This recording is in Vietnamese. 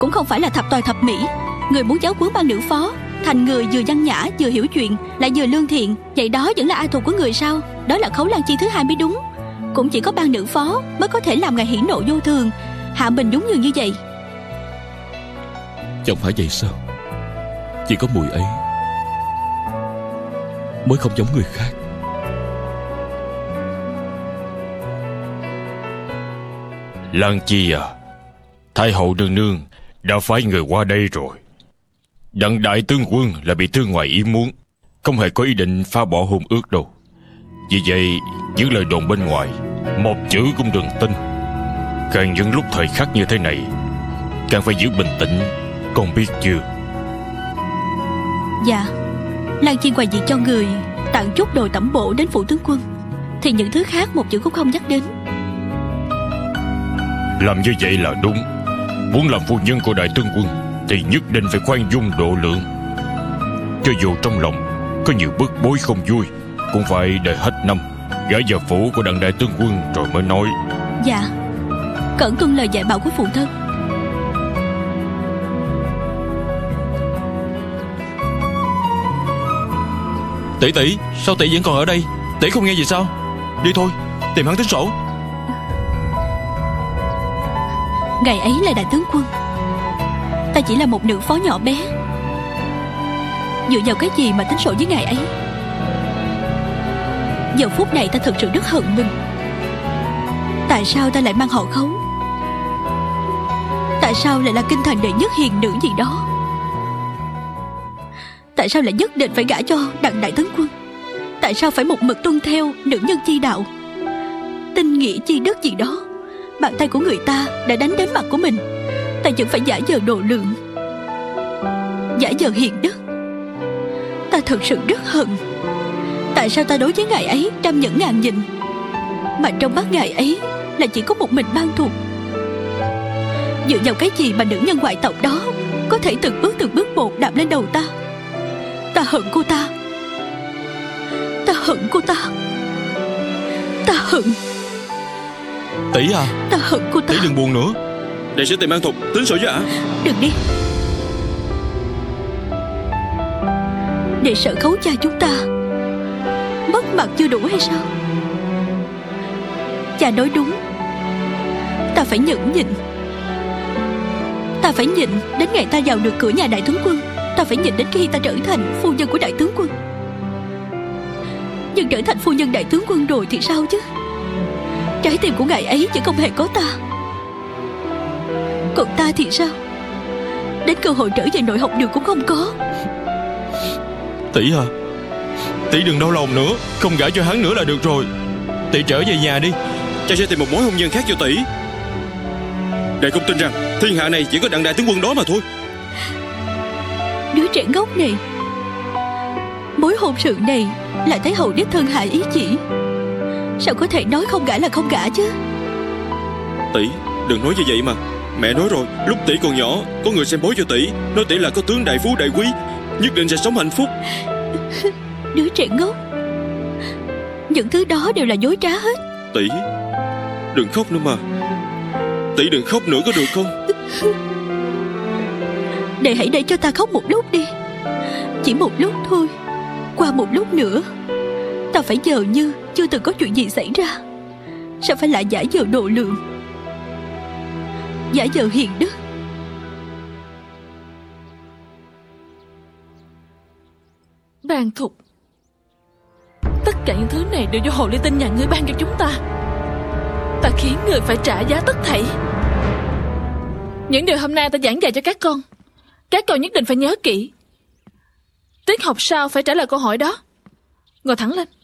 cũng không phải là thập toàn thập mỹ. Người muốn giáo huấn ban nữ phó thành người vừa văn nhã vừa hiểu chuyện lại vừa lương thiện, vậy đó vẫn là ai thuộc của người sao? Đó là Khấu Lan Chi thứ hai mới đúng. Cũng chỉ có ban nữ phó mới có thể làm ngài hỉ nộ vô thường, hạ mình đúng như vậy. Chẳng phải vậy sao? Chỉ có mùi ấy mới không giống người khác. Lan Chi à, Thái hậu nương nương đã phái người qua đây rồi. Đặng đại tướng quân là bị thương ngoài ý muốn, không hề có ý định phá bỏ hôn ước đâu. Vì vậy giữ lời đồn bên ngoài một chữ cũng đừng tin. Càng những lúc thời khắc như thế này càng phải giữ bình tĩnh, con biết chưa? Dạ. Lan Chi ngoài việc cho người tặng chút đồ tẩm bổ đến phủ tướng quân thì những thứ khác một chữ cũng không nhắc đến. Làm như vậy là đúng. Muốn làm phu nhân của đại tướng quân thì nhất định phải khoan dung độ lượng. Cho dù trong lòng có nhiều bức bối không vui, cũng phải đợi hết năm gả vào phủ của đặng đại tướng quân rồi mới nói. Dạ, cẩn tuân lời dạy bảo của phụ thân. Tỷ tỷ, sao tỷ vẫn còn ở đây? Tỷ không nghe gì sao? Đi thôi, tìm hắn tính sổ. Ngày ấy là đại tướng quân, ta chỉ là một nữ phó nhỏ bé. Dựa vào cái gì mà tính sổ với ngài ấy? Giờ phút này ta thật sự rất hận mình. Tại sao ta lại mang họ Khấu? Tại sao lại là kinh thành đệ nhất hiền nữ gì đó? Tại sao lại nhất định phải gả cho đặng đại tướng quân? Tại sao phải một mực tuân theo nữ nhân chi đạo, tinh nghĩa chi đức gì đó? Bàn tay của người ta đã đánh đến mặt của mình, ta vẫn phải giả vờ độ lượng, giả vờ hiền đức. Ta thật sự rất hận. Tại sao ta đối với ngài ấy trăm nhẫn ngàn nhịn, mà trong mắt ngài ấy là chỉ có một mình Ban Thục? Dựa vào cái gì mà nữ nhân ngoại tộc đó có thể từng bước một đạp lên đầu ta? Ta hận cô ta. Ta hận cô ta. Ta hận. Tỷ à, ta hận cô ta. Tỷ đừng buồn nữa, đệ sẽ tìm Ban Thục tính sổ với ả. Đừng đi. Để sợ Khấu cha chúng ta mất mặt chưa đủ hay sao? Cha nói đúng, ta phải nhẫn nhịn. Ta phải nhịn đến ngày ta vào được cửa nhà đại tướng quân. Ta phải nhịn đến khi ta trở thành phu nhân của đại tướng quân. Nhưng trở thành phu nhân đại tướng quân rồi thì sao chứ? Trái tim của ngài ấy chỉ không hề có ta. Còn ta thì sao? Đến cơ hội trở về nội học đường cũng không có. Tỷ à, tỷ đừng đau lòng nữa, không gả cho hắn nữa là được rồi. Tỷ trở về nhà đi, cha sẽ tìm một mối hôn nhân khác cho tỷ. Đệ không tin rằng thiên hạ này chỉ có đặng đại tướng quân đó mà thôi. Đứa trẻ ngốc này, mối hôn sự này là Thái hậu đích thân hạ ý chỉ, sao có thể nói không gả là không gả chứ? Tỷ, đừng nói như vậy mà. Mẹ nói rồi, lúc tỷ còn nhỏ có người xem bói cho tỷ, nói tỷ là có tướng đại phú đại quý, nhất định sẽ sống hạnh phúc. Đứa trẻ ngốc, những thứ đó đều là dối trá hết. Tỷ, đừng khóc nữa mà. Tỷ đừng khóc nữa có được không? Đệ hãy để cho ta khóc một lúc đi. Chỉ một lúc thôi. Qua một lúc nữa ta phải vờ như chưa từng có chuyện gì xảy ra. Sao phải lại giả vờ độ lượng, giả vờ hiền đức? Ban Thục, tất cả những thứ này đều do hồ ly tinh nhà ngươi ban cho chúng ta. Ta khiến người phải trả giá tất thảy. Những điều hôm nay ta giảng dạy cho các con nhất định phải nhớ kỹ. Tiết học sau phải trả lời câu hỏi đó. Ngồi thẳng lên.